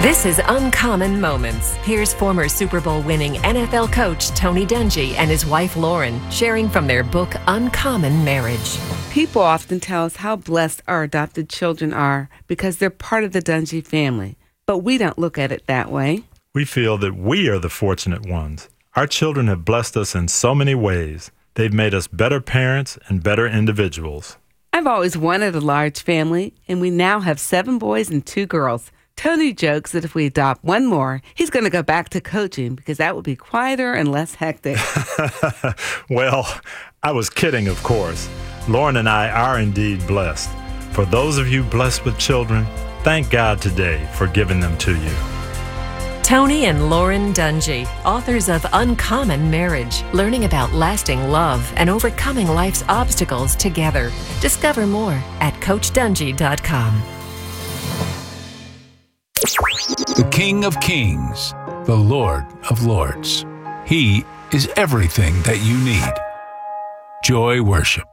This is Uncommon Moments. Here's former Super Bowl winning NFL coach Tony Dungy and his wife Lauren sharing from their book Uncommon Marriage. People often tell us how blessed our adopted children are because they're part of the Dungy family. But we don't look at it that way. We feel that we are the fortunate ones. Our children have blessed us in so many ways. They've made us better parents and better individuals. I've always wanted a large family, and we now have 7 boys and 2 girls. Tony jokes that if we adopt one more, he's going to go back to coaching because that will be quieter and less hectic. Well, I was kidding, of course. Lauren and I are indeed blessed. For those of you blessed with children, thank God today for giving them to you. Tony and Lauren Dungy, authors of Uncommon Marriage, learning about lasting love and overcoming life's obstacles together. Discover more at CoachDungy.com. The King of Kings, the Lord of Lords. He is everything that you need. Joy Worship.